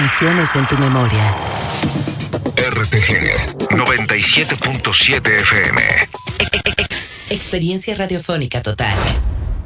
emisiones en tu memoria. RTG 97.7 FM. Experiencia radiofónica total.